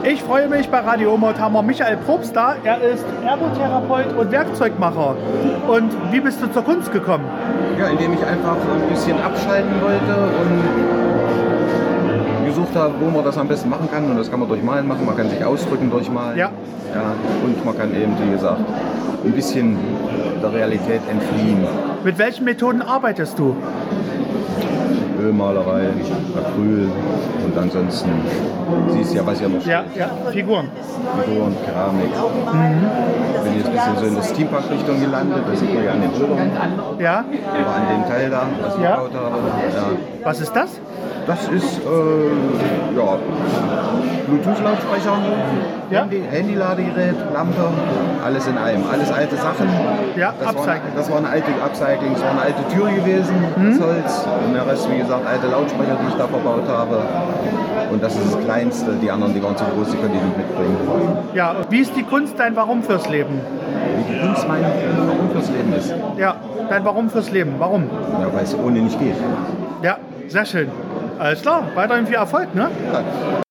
Ich freue mich, bei Radio Omot haben wir Michael Probst da. Er ist Ergotherapeut und Werkzeugmacher. Und wie bist du zur Kunst gekommen? Ja, indem ich einfach ein bisschen abschalten wollte und gesucht habe, wo man das am besten machen kann. Und das kann man durch Malen machen, man kann sich ausdrücken durch Malen. Ja. Und man kann eben, wie gesagt, ein bisschen der Realität entfliehen. Mit welchen Methoden arbeitest du? Ölmalerei, Acryl und ansonsten, siehst ja, was ja noch steht. Ja, Figuren. Figuren, Keramik. Bin jetzt ein bisschen so in der Steampunk-Richtung gelandet, das sieht man ja an den Bildern. Ja, Oder an dem Teil da, was ich gebaut habe. Ja. was ist das? Das ist Bluetooth-Lautsprecher, Ja. Handy-Ladegerät, Lampe, alles in einem. Alles alte Sachen. Ja, Das war eine alte Upcycling, das war eine alte Tür gewesen, das Holz. Und der Rest, wie gesagt, alte Lautsprecher, die ich da verbaut habe. Und das ist das Kleinste. Die anderen, die waren zu groß, die konnte ich nicht mitbringen. Ja, wie ist die Kunst dein Warum fürs Leben? Wie die Kunst mein Warum fürs Leben ist. Ja, dein Warum fürs Leben. Warum? Ja, weil es ohne nicht geht. Ja, sehr schön. Alles klar, weiterhin viel Erfolg, ne? Ja.